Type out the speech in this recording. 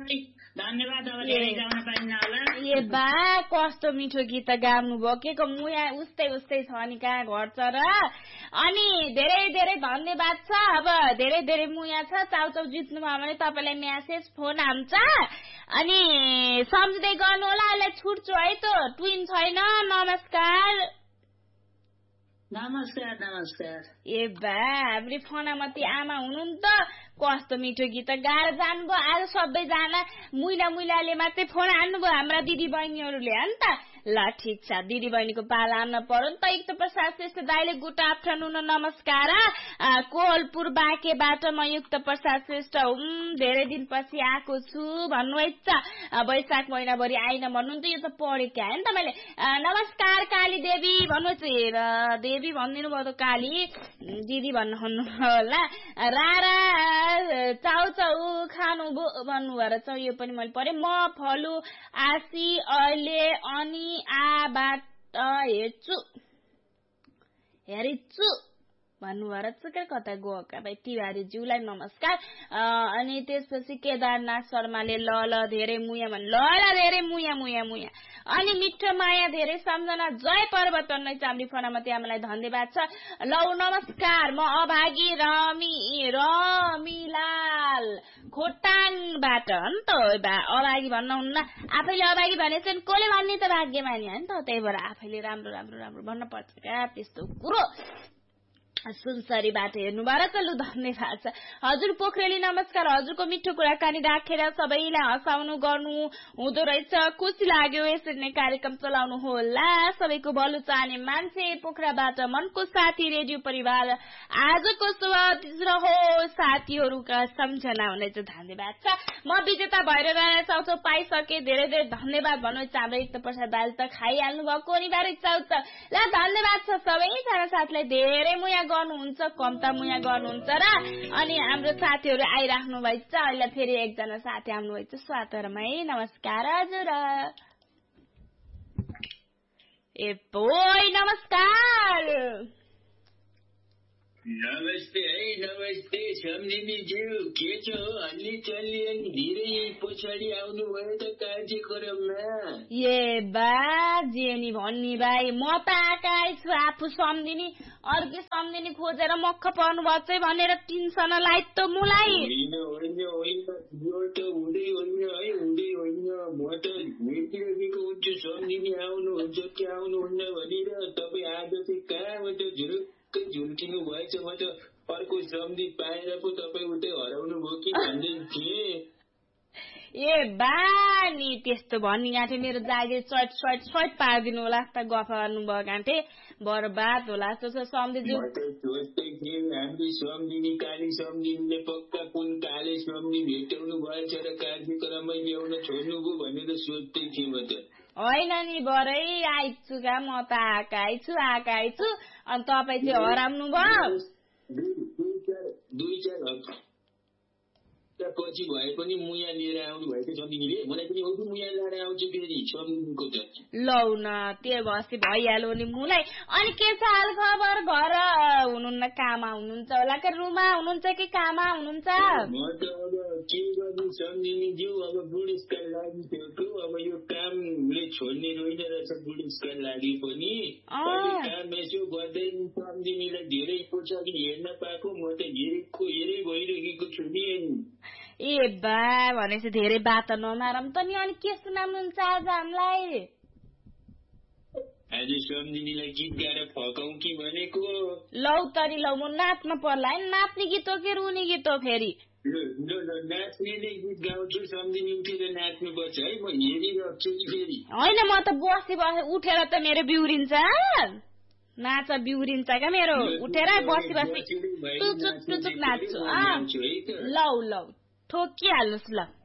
धन्यवाद। अब धेरै गाउन पाइन्न होला। ए बा कस्तो मिठो गीत गाउनु भयो के मुया उस्तै छ नि कहाँ घर छ र। अनि धेरै धेरै धन्यवाद छ। अब धेरै धेरै मुया छ। चाउचाउ जित्नु भयो भने तपाईलाई मेसेज फोन आउँछ। अनि सम्झिँदै गर्नु होला। अहिले छुट्छु है त ट्विन छैन। नमस्कार। नमस्कार नमस्कार। ए बा हाम्रो फनामती आमा हुनुहुन्छ। कस्तो मिठो गीत गाएर जानुभयो। आज सबैजना मुइलाले मात्रै फोन हान्नुभयो हाम्रा दिदी बहिनीहरूले हो नि त। ल ठिक छ दिदी बहिनीको पाला आउन पर्यो नि त। युक्त प्रसाद श्रेष्ठ दाइले गुड आफ्टरनुन नमस्कार। कोहलपुर बाँकेबाट म युक्त प्रसाद श्रेष्ठ धेरै दिनपछि आएको छु भन्नुहुन्छ। वैशाख महिनाभरि आइन भन्नुहुन्छ। यो त पढेको आयो नि त मैले। नमस्कार काली देवी भन्नुहोस्। देवी भनिदिनु भयो त काली दिदी भन्नु होला। रारा चाउचाउ खानु भन्नुभयो रहेछ। यो पनि मैले पढेँ। म फलु आसी अहिले अनि आबाट हेरिछु भन्नुभयो रहेछ। कता गएका भाइ तिवारीज्यूलाई नमस्कार। अनि त्यसपछि केदारनाथ शर्माले ल धेरै मुया भन्। ल धेरै मुया। अनि मिठो माया धेरै सम्झना जय परिवर्तन नै चाम्री फनामती आमालाई धन्यवाद छ। लौ नमस्कार। म अभागी रमिलाल खोटाङबाट हो नि त। अभागी भन्नुहुन्न। आफैले अभागी भनेछन् कसले भन्ने त भाग्यमानी हो नि त। त्यही भएर आफैले राम्रो भन्न पर्छ क्या त्यस्तो कुरो। सुनसरीबाट हेर्नुभयो र लु धन्यवाद छ। हजुर पोखरेली नमस्कार। हजुरको मिठो कुराकानी राखेर सबैलाई हँसाउनु गर्नु हुँदो रहेछ। खुसी लाग्यो। यसरी नै कार्यक्रम चलाउनु होला। सबैको भलो चाहने मान्छे पोखराबाट मनको साथी रेडियो परिवार आजको स्वादिष्ट हो साथीहरूका सम्झना हुने चाहिँ धन्यवाद छ। म विजेता भएर चाउचाउ पाइसके धेरै धेरै धन्यवाद भन्नुहुन्छ। हाम्रो युक्त प्रसाद दाल त खाइहाल्नु भएको अनिवार्य चाउचाउ ल धन्यवाद छ। सबैजना साथीलाई धेरै मुया गर्नुहुन्छ कम्ता मुया गर्नुहुन्छ र। अनि हाम्रो साथीहरू आइराख्नु भएको छ। अहिले फेरि एकजना साथी आउनु भएको छ स्वातरमै। नमस्कार हजुर। ए बोय नमस्कार। नमस्ते है नमस्ते सम्झिनीज्यू के छ अलि चल्ली अनि धेरै पछाडि आउनु भयो त कार्यक्रममा। ए बा जेनी भन्ने भाइ म त आएकै छु आफू सम्झिनी अर्कै सम्झिनी खोजेर मक्ख पर्नु भएको चाहिँ भनेर टेन्सन लाइ त मुलाई। होइन यो त हुँदै होइन म त भेटिरहेको हुन्छु सम्झिनी आउनुहुन्छ कि आउनुहुन्न भनेर। तपाईँ आज चाहिँ कहाँबाट झुल्किनु भएछ। म त अर्को सम्झी पाएर पो तपाईँ उतै हराउनु भयो कि भन्दै थिएँ। ए बानी त्यस्तो भन्ने गाँठे मेरो जागिर चट पारिदिनु होला त गफ गर्नुभयो गाँठे बर्बाद होला जस्तो सम्झिन्छु। म त सोच्दै थिएँ हाम्रो सम्झिनी काली सम्झिनीले पक्का कुन काले सम्झी भेटाउनु भएछ र कार्यक्रममै ल्याउन छोड्नुभयो भनेर सोच्दै थिएँ म त। होइन नि बरै आइछु का म त आएकै छु अनि तपाईँ चाहिँ हराउनु भयो। दुई चार पछि भए पनि मुया लिएर आउनु भएको सम्झिनीले। मलाई पनि अरू मुया लिएर आउँछ फेरि सम्झिनीको त। लौ न त्यो भएपछि भइहाल्यो नि मुलाई। अनि के छ हाल खबर? घर हुनुहुन्न काममा हुनुहुन्छ होला कि रुममा हुनुहुन्छ कि काममा हुनुहुन्छ? म त अब के गर्नु सम्झिनीज्यू अब बुढेसकाल लागिसक्यो। अब यो कामले छोड्ने रहेन रहेछ बुढेसकाल लागि पनि। काम यसो गर्दै सम्झिनीलाई धेरै पछाडि हेर्न पाएको म त हेरै भइरहेको छु नि। ए बा भनेपछि धेरै बात नमारौँ त नि। अनि के सुनाउनुहुन्छ आज हामीलाई? आज सम्झिनीलाई गीत गाएर फकाउँ कि भनेको। लौ तरी लौ म नाच्न पर्ला है। नाच्ने गीत हो कि रुने गीत हो फेरि? नाच्ने नै गीत गाउँछु सम्झिनी उठेर नाच्नुपर्छ है। म हेरिरहेछु कि फेरि। होइन म त बसी उठेर त मेरो बिउरिन्छ नाच बिउरिन्छ क्या मेरो। उठेर बसी टुचुक नाच्छु। लौ ठोकिहाल्नुहोस् ल।